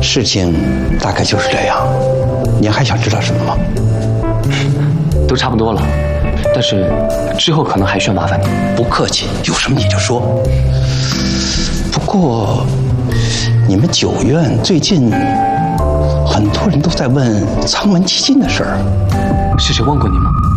事情大概就是这样。您还想知道什么吗？ 都差不多了，但是之后可能还需要麻烦你。 不客气，有什么你就说。不过，你们九院最近很多人都在问仓门七进的事儿。 是谁问过你吗？